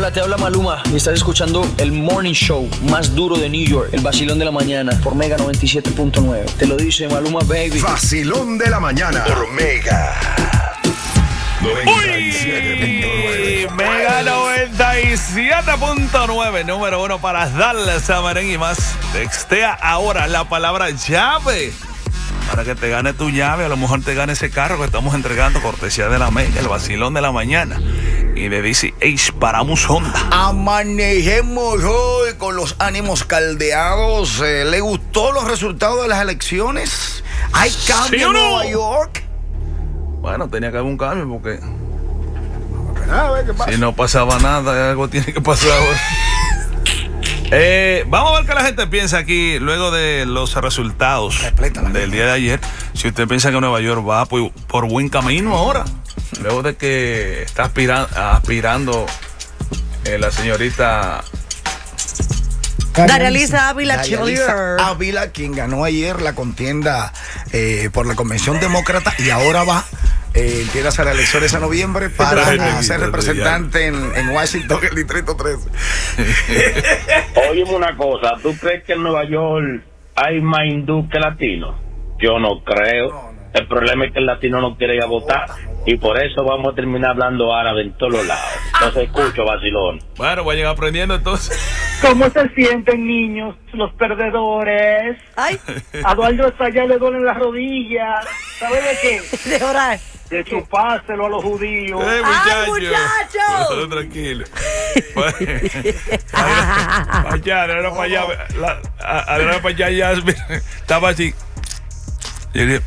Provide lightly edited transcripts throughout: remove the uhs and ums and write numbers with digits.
Hola, te habla Maluma y estás escuchando el Morning Show más duro de New York, el Vacilón de la Mañana, por Mega 97.9. Te lo dice Maluma, baby. Vacilón de la Mañana por Mega 97.9. Mega 97.9, número uno para Dallas, Merengue y más. Textea ahora la palabra llave para que te gane tu llave. A lo mejor te gane ese carro que estamos entregando, cortesía de la Mega, el Vacilón de la Mañana. Y de DCH paramos Honda. Amanejemos hoy con los ánimos caldeados. ¿Le gustó los resultados de las elecciones? ¿Hay cambio ¿Sí o no? en Nueva York? Bueno, tenía que haber un cambio porque A ver, ¿qué pasa? si no pasaba nada, algo tiene que pasar ahora. Vamos a ver qué la gente piensa aquí luego de los resultados del día de ayer. Si usted piensa que Nueva York va por buen camino ahora, luego de que está aspirando la señorita Daralisa Ávila, Daralisa Ávila, quien ganó ayer la contienda por la Convención Demócrata y ahora va empieza a hacer elecciones en noviembre para ser representante en Washington, el Distrito 13. Óyeme una cosa, ¿tú crees que en Nueva York hay más hindú que latino? Yo no creo. El problema es que el latino no quiere ir a votar y por eso vamos a terminar hablando árabe en todos los lados. Entonces escucho, vacilón. Bueno, voy a llegar aprendiendo entonces. ¿Cómo se sienten, niños, los perdedores? Ay, A Eduardo Sayá le duelen las rodillas. ¿Sabe de qué? de orar. De chupárselo a los judíos. ¡Ay, muchacho! Tranquilo. Allá, para allá, ya estaba así. El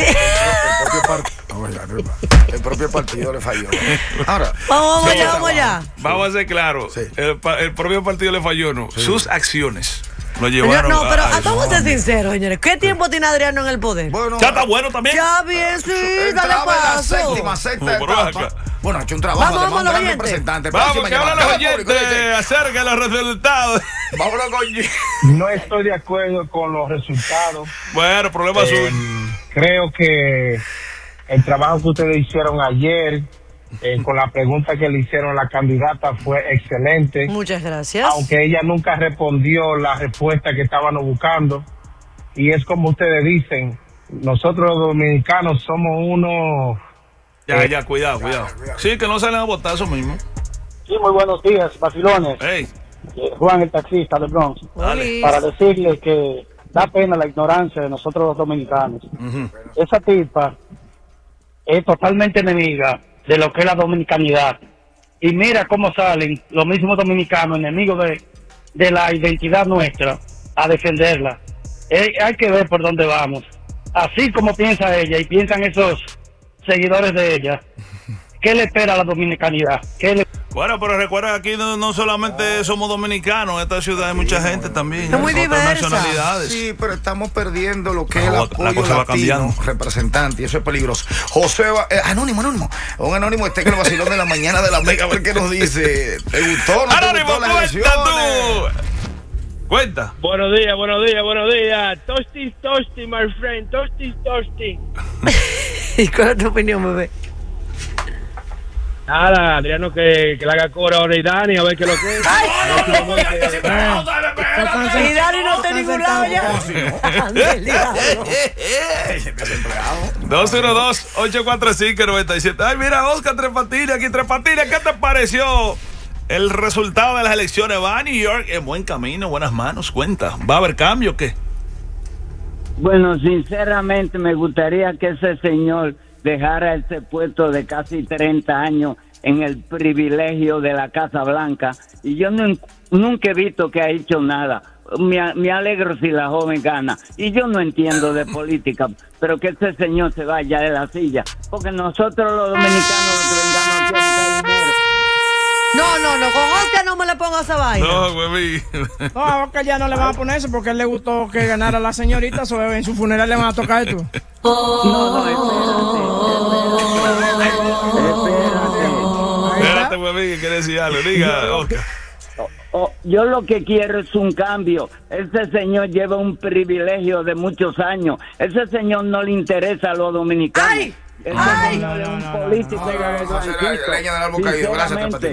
propio partido le falló. Ahora, Vamos allá. Vamos a ser claros. Sí. El propio partido le falló, ¿no? Sí. Sus acciones lo llevaron No, pero a vamos a ser sinceros, señores. ¿Qué tiempo tiene Adriano en el poder? bueno, ya está bueno también. Ya bien, sí, dale entraba en la paso. sexta Por etapa. acá. Bueno, ha hecho un trabajo Vamos, de un gran oyentes. representante. Vamos, Próxima que hablan llamada. los oyentes acerca de los resultados. Vámonos con No estoy de acuerdo con los resultados. Bueno, problema suyo. Creo que el trabajo que ustedes hicieron ayer, con la pregunta que le hicieron a la candidata, fue excelente. Muchas gracias. Aunque ella nunca respondió la respuesta que estábamos buscando. Y es como ustedes dicen, nosotros los dominicanos somos unos... Ya, cuidado. Sí, que no salen a votar eso mismo. Sí, muy buenos días, vacilones. Hey, Juan, el taxista de Bronx. dale. Para decirle que da pena la ignorancia de nosotros los dominicanos. Esa tipa es totalmente enemiga de lo que es la dominicanidad. Y mira cómo salen los mismos dominicanos, enemigos de la identidad nuestra, a defenderla. Hay que ver por dónde vamos. Así como piensa ella y piensan esos seguidores de ella, ¿qué le espera a la dominicanidad? Bueno, pero recuerda que aquí no solamente somos dominicanos, en esta ciudad hay mucha gente también. Es muy otras diversa. nacionalidades. Sí, pero estamos perdiendo lo que es el La apoyo cosa va latino cambiando. representante, y eso es peligroso. José, anónimo. Un anónimo está en el vacilón de la mañana de la Mega, a ver qué nos dice. ¿Te gustó? ¿No te Anónimo, gustó las cuenta elecciones? tú. Cuenta. Buenos días. Toasty, my friend. Toasty. ¿Y cuál es tu opinión, bebé? Nada, Adriano, que le haga cobra ahora y Dani, a ver qué es lo que es. Y Dani no está en ningún lado ya. Ande, diablo. 212-845-97. Ay, mira, Oscar Tres Patines, aquí Tres Patines, ¿qué te pareció el resultado de las elecciones? Va a New York en buen camino, buenas manos, cuenta. ¿Va a haber cambio o qué? Bueno, sinceramente me gustaría que ese señor dejara ese puesto de casi 30 años en el privilegio de la Casa Blanca. Y yo nunca he visto que ha hecho nada. Me alegro si la joven gana. Y yo no entiendo de política, pero que ese señor se vaya de la silla. Porque nosotros los dominicanos lo que vengamos aquí a buscar dinero. No, con Oscar no me le pongo esa vaina. No, güey. No, a Oscar ya no le van a poner eso porque a él le gustó que ganara la señorita, en su funeral le van a tocar esto. Espérate, güey, que quiere decir algo. Diga, Oscar. Yo lo que quiero es un cambio. Ese señor lleva un privilegio de muchos años. Ese señor no le interesa a los dominicanos. ¡Ay! Ese señor es un político. Leña del árbol caído. Gracias, Tres Patines.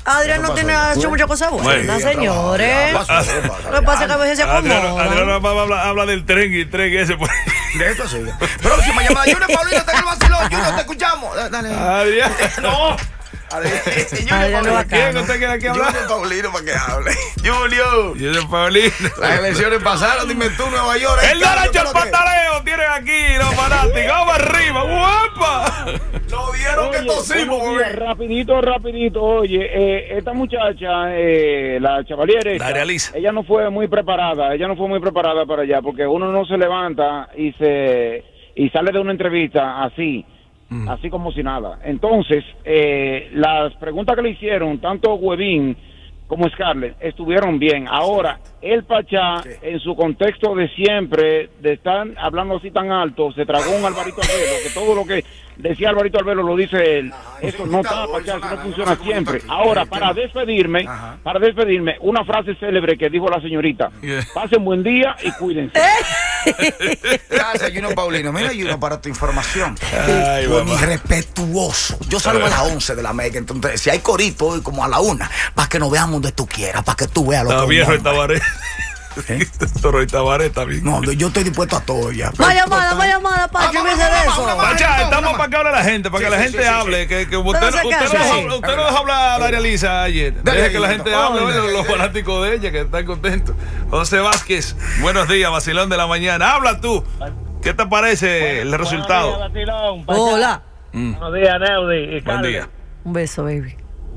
Adrián no tiene hecho muchas cosas buenas, señores. Lo que pasa es que a veces se acomoda. Adrián habla del tren y tren ese. De esto sí. Próxima llamada. Junior Paulino está en el vacilón. Junior, te escuchamos. Dale. Adrián. No. ¿Quién usted quiere que hable? Junior Paulino para que hable. Junior Paulino. Las elecciones pasaron, dime tú, Nueva York. El derecho al pataleo tienen aquí los fanáticos. Vamos arriba, guapa. Lo vieron que tosimos. Rapidito. Oye, esta muchacha, la Chavaliere, Daria Lisa, ella no fue muy preparada para allá, porque uno no se levanta y sale de una entrevista así como si nada. Entonces, las preguntas que le hicieron, tanto Huevín como Scarlett, estuvieron bien. Ahora, el Pachá, en su contexto de siempre, de estar hablando así tan alto, se tragó un Alvarito Albelo, que todo lo que decía Alvarito Albelo lo dice él. Eso no está, Pachá, eso no funciona siempre. Ahora, para despedirme, una frase célebre que dijo la señorita: pasen buen día y cuídense. Gracias, Junior Paulino. Mira, Junior, para tu información. Con irrespetuoso. Yo salgo a las 11 de la Mega, entonces si hay corito hoy como a la 1, para que nos veamos donde tú quieras, para que tú veas lo que viejo el Tabaré. Toro y Tabaré también. No, yo estoy dispuesto a todo ya. Más llamada, Pacho, me de eso. Pacha, estamos para que hable la gente, para que la gente hable. Que usted no dejó hablar a Daria Lisa ayer. Deje que la gente hable, los fanáticos de ella, que están contentos. José Vázquez, buenos días, vacilón de la mañana. Habla tú. ¿Qué te parece el resultado? Hola. Buenos días, Neudi. Buen día. Un beso, baby.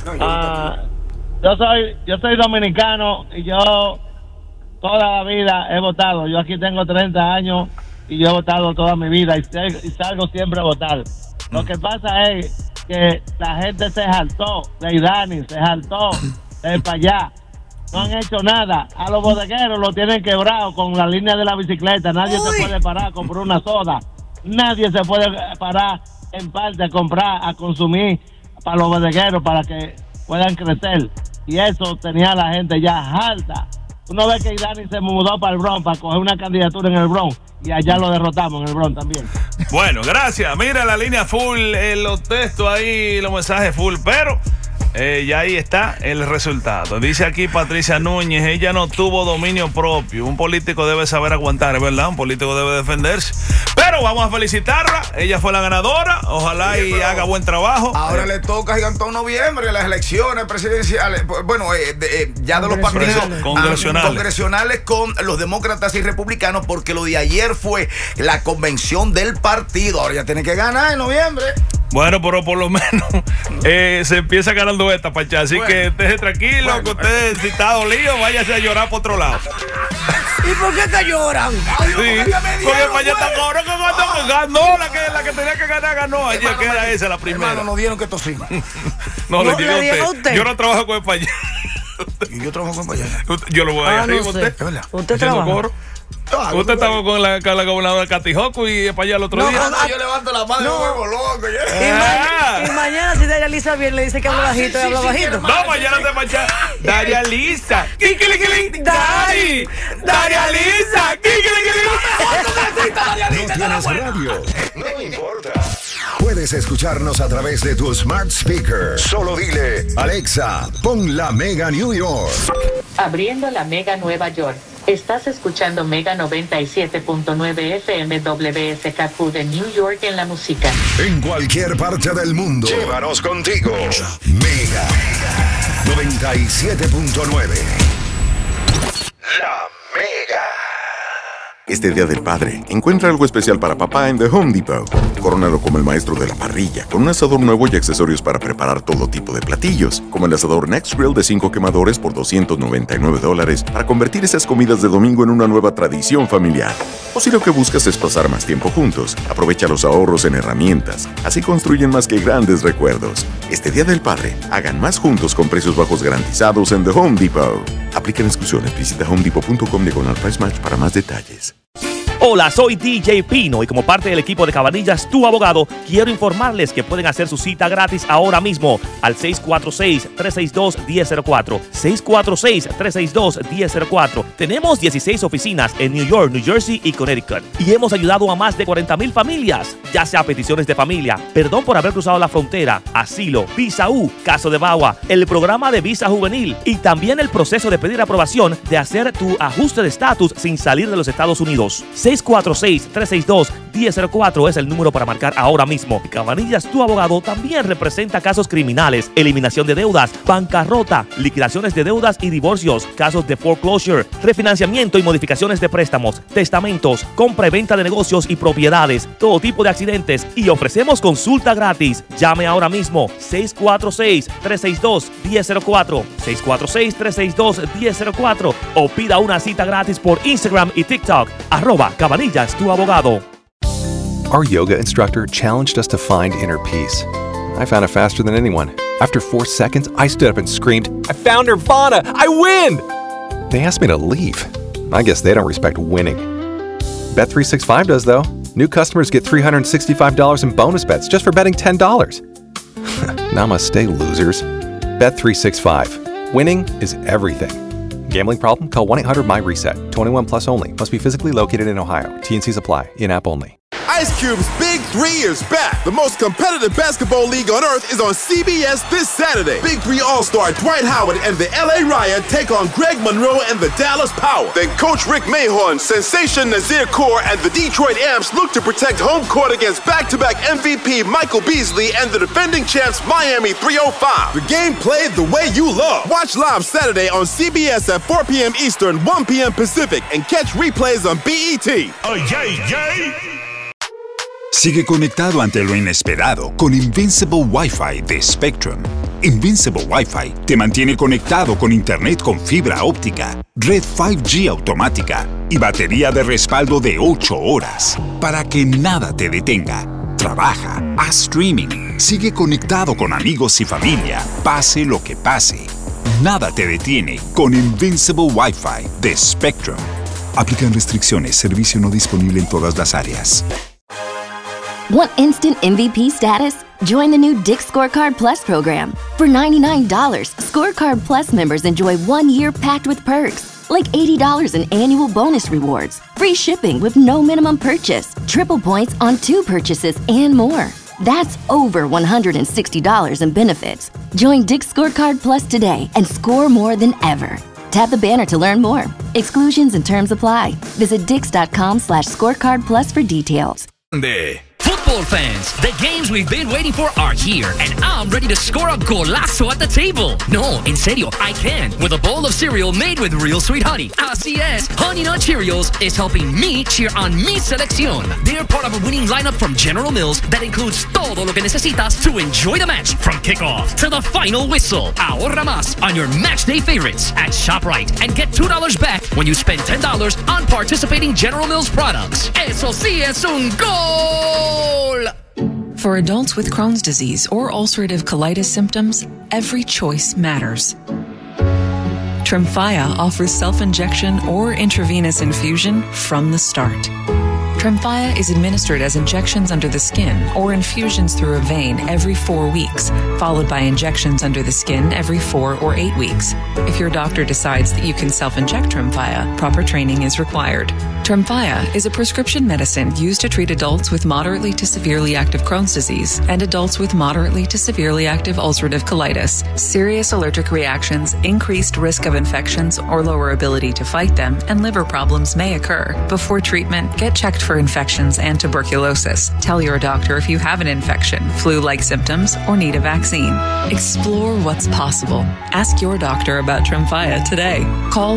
Yo soy dominicano y yo toda la vida he votado. Yo aquí tengo 30 años y yo he votado toda mi vida y salgo siempre a votar. Lo que pasa es que la gente se jaltó de Idani, se jaltó de para allá. No han hecho nada. A los bodegueros lo tienen quebrado con la línea de la bicicleta. Nadie se puede parar a comprar una soda. Nadie se puede parar en parte a comprar, a consumir para los bodegueros para que puedan crecer. Y eso tenía a la gente ya harta. Uno ve que Idani se mudó para el Bronx para coger una candidatura en el Bronx y allá lo derrotamos en el Bronx también. Bueno, gracias. Mira la línea full, los textos ahí, los mensajes full, pero ya ahí está el resultado. Dice aquí Patricia Núñez, ella no tuvo dominio propio. Un político debe saber aguantar, es verdad, un político debe defenderse. Pero vamos a felicitarla, ella fue la ganadora, ojalá y haga buen trabajo. Ahora le toca Gigantón noviembre, las elecciones presidenciales, bueno, ya de los partidos congresionales con los demócratas y republicanos, porque lo de ayer fue la convención del partido. Ahora ya tiene que ganar en noviembre. Bueno, pero por lo menos se empieza ganando esta, Pachá. Así que esté tranquilo, que usted, si está dolido, váyase a llorar por otro lado. ¿Y por qué que lloran? Sí, porque Pachá está cabrón que ganó, la que tenía que ganar, ganó. Ayer que era esa la primera. Hermano, nos dieron que tosimos. No, le dije a usted. Yo no trabajo con España. Y yo trabajo con España. Yo lo voy a ir arriba, usted. ¿Usted trabaja? Usted estaba con la gobernadora Catijoco y para allá el otro día. No, yo levanto la mano y me vuelvo loco. Y mañana si Daria Lisa bien le dice que habla bajito y habla bajito. No, mañana te mancha. Daria Lisa. Dari. Daria Lisa. No tienes radio. No importa. Puedes escucharnos a través de tu smart speaker. Solo dile, Alexa, pon la Mega New York. Abriendo la Mega Nueva York. Estás escuchando Mega 97.9 FM WSKQ de New York en la música. En cualquier parte del mundo. Llévanos contigo. Mega 97.9. La Mega. Este Día del Padre, encuentra algo especial para papá en The Home Depot. Corónalo como el maestro de la parrilla, con un asador nuevo y accesorios para preparar todo tipo de platillos, como el asador Next Grill de 5 quemadores por $299 para convertir esas comidas de domingo en una nueva tradición familiar. O si lo que buscas es pasar más tiempo juntos, aprovecha los ahorros en herramientas. Así construyen más que grandes recuerdos. Este Día del Padre, hagan más juntos con precios bajos garantizados en The Home Depot. Aplican exclusiones. Visita homedepot.com/price match para más detalles. Hola, soy DJ Pino y como parte del equipo de Cabanillas, tu abogado, quiero informarles que pueden hacer su cita gratis ahora mismo al 646-362-1004. 646-362-1004. Tenemos 16 oficinas en New York, New Jersey y Connecticut y hemos ayudado a más de 40,000 familias, ya sea peticiones de familia, perdón por haber cruzado la frontera, asilo, visa U, caso de VAWA, el programa de visa juvenil y también el proceso de pedir aprobación de hacer tu ajuste de estatus sin salir de los Estados Unidos. 646-362-1004 es el número para marcar ahora mismo. Cabanillas, tu abogado, también representa casos criminales, eliminación de deudas, bancarrota, liquidaciones de deudas y divorcios, casos de foreclosure, refinanciamiento y modificaciones de préstamos, testamentos, compra y venta de negocios y propiedades, todo tipo de accidentes y ofrecemos consulta gratis. Llame ahora mismo 646-362-1004, 646-362-1004 o pida una cita gratis por Instagram y TikTok, @Cabanillas, tu abogado. Our yoga instructor challenged us to find inner peace. I found it faster than anyone. After 4 seconds, I stood up and screamed, "I found Nirvana! I win!" They asked me to leave. I guess they don't respect winning. Bet365 does, though. New customers get $365 in bonus bets just for betting $10. Namaste, losers. Bet365. Winning is everything. Gambling problem? Call 1-800-MY-RESET. 21 plus only. Must be physically located in Ohio. T&Cs apply. In-app only. Ice Cube's Big 3 is back. The most competitive basketball league on earth is on CBS this Saturday. Big 3 All-Star Dwight Howard and the LA Riot take on Greg Monroe and the Dallas Power. Then Coach Rick Mahorn, Sensation Nazir Kaur, and the Detroit Amps look to protect home court against back-to-back MVP Michael Beasley and the defending champs Miami 305. The game played the way you love. Watch live Saturday on CBS at 4 p.m. Eastern, 1 p.m. Pacific, and catch replays on BET. Oh, yay, yay. Sigue conectado ante lo inesperado con Invincible Wi-Fi de Spectrum. Invincible Wi-Fi te mantiene conectado con internet con fibra óptica, red 5G automática y batería de respaldo de 8 horas para que nada te detenga. Trabaja, haz streaming, sigue conectado con amigos y familia, pase lo que pase. Nada te detiene con Invincible Wi-Fi de Spectrum. Aplican restricciones, servicio no disponible en todas las áreas. Want instant MVP status? Join the new Dick's Scorecard Plus program. For $99, Scorecard Plus members enjoy 1 year packed with perks, like $80 in annual bonus rewards, free shipping with no minimum purchase, triple points on 2 purchases, and more. That's over $160 in benefits. Join Dick's Scorecard Plus today and score more than ever. Tap the banner to learn more. Exclusions and terms apply. Visit dix.com/scorecard plus for details. Football fans, the games we've been waiting for are here, and I'm ready to score a golazo at the table. No, en serio, I can, with a bowl of cereal made with real sweet honey. Así es, Honey Nut Cheerios is helping me cheer on mi selección. They're part of a winning lineup from General Mills that includes todo lo que necesitas to enjoy the match, from kickoff to the final whistle. Ahorra más on your match day favorites at ShopRite and get $2 back when you spend $10 on participating General Mills products. Eso sí es un gol! For adults with Crohn's disease or ulcerative colitis symptoms, every choice matters. Tremfya offers self-injection or intravenous infusion from the start. Tremfya is administered as injections under the skin or infusions through a vein every 4 weeks, followed by injections under the skin every 4 or 8 weeks. If your doctor decides that you can self-inject Tremfya, proper training is required. Tremfya is a prescription medicine used to treat adults with moderately to severely active Crohn's disease and adults with moderately to severely active ulcerative colitis. Serious allergic reactions, increased risk of infections or lower ability to fight them, and liver problems may occur. Before treatment, get checked for infections and tuberculosis. Tell your doctor if you have an infection, flu-like symptoms, or need a vaccine. Explore what's possible. Ask your doctor about Tremfya today. Call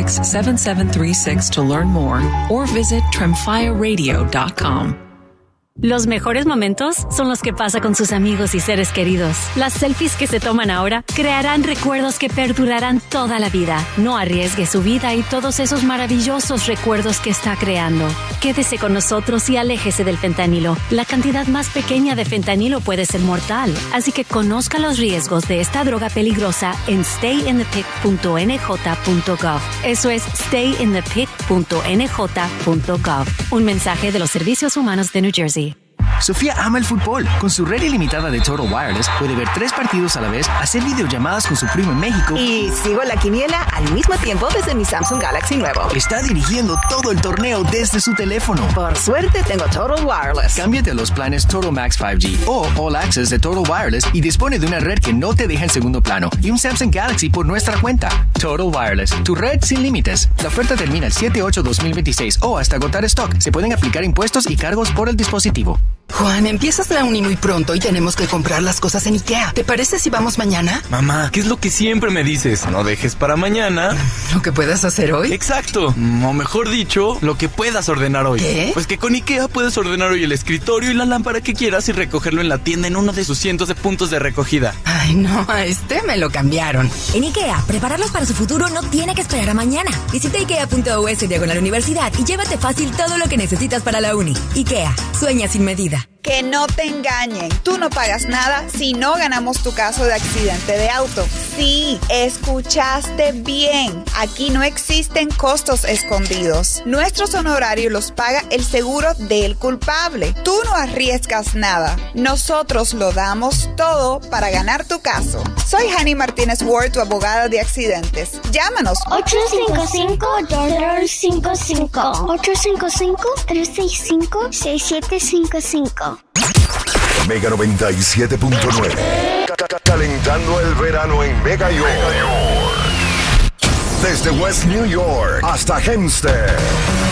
1-800-526-7736 to learn more or visit tremfyaradio.com. Los mejores momentos son los que pasa con sus amigos y seres queridos. Las selfies que se toman ahora crearán recuerdos que perdurarán toda la vida. No arriesgue su vida y todos esos maravillosos recuerdos que está creando. Quédese con nosotros y aléjese del fentanilo. La cantidad más pequeña de fentanilo puede ser mortal, así que conozca los riesgos de esta droga peligrosa en stayinthepic.nj.gov. Eso es stayinthepic.nj.gov. Un mensaje de los Servicios Humanos de New Jersey. Sofía ama el fútbol. Con su red ilimitada de Total Wireless puede ver 3 partidos a la vez, hacer videollamadas con su primo en México. Y sigo la quiniela al mismo tiempo desde mi Samsung Galaxy nuevo. Está dirigiendo todo el torneo desde su teléfono. Por suerte tengo Total Wireless. Cámbiate a los planes Total Max 5G o All Access de Total Wireless y dispone de una red que no te deja en segundo plano y un Samsung Galaxy por nuestra cuenta. Total Wireless, tu red sin límites. La oferta termina el 7/8/2026 o hasta agotar stock. Se pueden aplicar impuestos y cargos por el dispositivo. Juan, empiezas la uni muy pronto y tenemos que comprar las cosas en IKEA. ¿Te parece si vamos mañana? Mamá, ¿qué es lo que siempre me dices? No dejes para mañana ¿lo que puedas hacer hoy? Exacto, o mejor dicho, lo que puedas ordenar hoy. ¿Qué? Pues que con IKEA puedes ordenar hoy el escritorio y la lámpara que quieras y recogerlo en la tienda en uno de sus cientos de puntos de recogida. Ay, no, a este me lo cambiaron. En IKEA, prepararlos para su futuro no tiene que esperar a mañana. Visita ikea.us/universidad y llévate fácil todo lo que necesitas para la uni. IKEA, sueña sin medida. Que no te engañen, tú no pagas nada si no ganamos tu caso de accidente de auto. Sí, escuchaste bien, aquí no existen costos escondidos. Nuestros honorarios los paga el seguro del culpable. Tú no arriesgas nada, nosotros lo damos todo para ganar tu caso. Soy Hani Martínez Ward, tu abogada de accidentes. Llámanos 855-55. 855-365-6755. Mega 97.9. Calentando el verano en Mega York. Desde West New York hasta Hempstead.